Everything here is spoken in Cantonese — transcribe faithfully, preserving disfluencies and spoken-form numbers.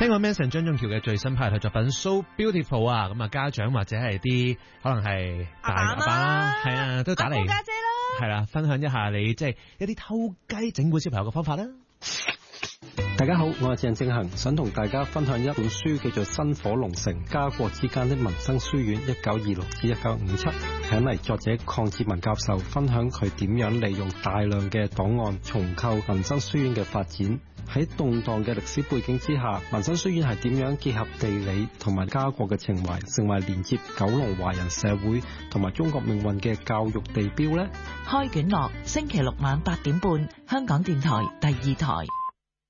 聽過 Manson 張宗橋嘅最新派台作品 So Beautiful 啊，咁啊家長或者係啲可能係大阿爸啦，係啊都打嚟， 家姐啦， 係啦，分享一下你即係一啲偷雞整蠱小朋友嘅方法啦。 大家好，我係鄭正恒，想同大家分享一本書，叫做《薪火龍城家國之間的民生書院一九二六至一九五七》，請嚟作者鄺志文教授分享佢點樣利用大量嘅檔案重構民生書院嘅發展。喺動盪嘅歷史背景之下，民生書院係點樣結合地理同埋家國嘅情懷，成為連接九龍華人社會同埋中國命運嘅教育地標呢？ 開卷樂，星期六晚八點半，香港電台第二台。